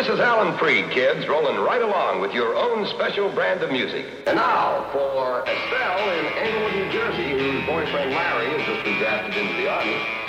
This is Alan Freed, kids, rolling right along with your own special brand of music. And now, for Estelle in Englewood, New Jersey, whose boyfriend Larry has just been drafted into the Army,